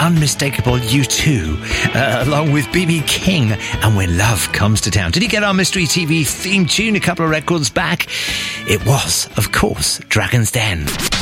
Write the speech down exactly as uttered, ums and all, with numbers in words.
unmistakable U two, uh, along with B B King and When Love Comes to Town. Did you get our Mystery T V theme tune a couple of records back? It was, of course, Dragon's Den.